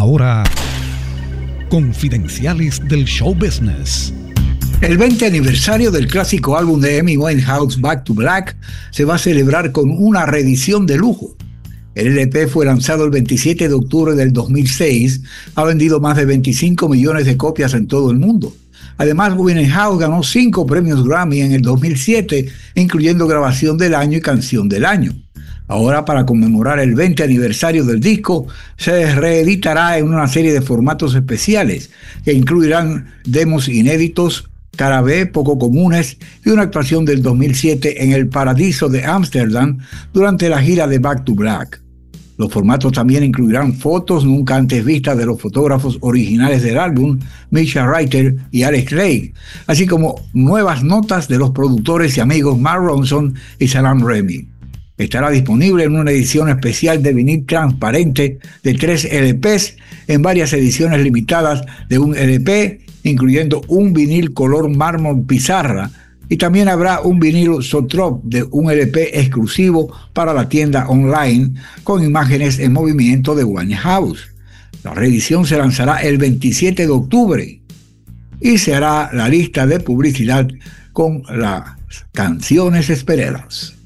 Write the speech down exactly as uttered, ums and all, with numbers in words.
Ahora, confidenciales del show business. El veinte aniversario del clásico álbum de Amy Winehouse, Back to Black, se va a celebrar con una reedición de lujo. El L P fue lanzado el veintisiete de octubre del dos mil seis, ha vendido más de veinticinco millones de copias en todo el mundo. Además, Winehouse ganó cinco premios Grammy en el dos mil siete, incluyendo Grabación del Año y Canción del Año. Ahora, para conmemorar el veinte aniversario del disco, se reeditará en una serie de formatos especiales que incluirán demos inéditos, cara B poco comunes y una actuación del dos mil siete en el Paradiso de Ámsterdam durante la gira de Back to Black. Los formatos también incluirán fotos nunca antes vistas de los fotógrafos originales del álbum, Misha Reiter y Alex Lake, así como nuevas notas de los productores y amigos Mark Ronson y Salaam Remi. Estará disponible en una edición especial de vinil transparente de tres L Pes en varias ediciones limitadas de un L P, incluyendo un vinil color mármol pizarra, y también habrá un vinilo Zoetrope de un L P exclusivo para la tienda online con imágenes en movimiento de Winehouse. La reedición se lanzará el veintisiete de octubre y se hará la lista de publicidad con las canciones esperadas.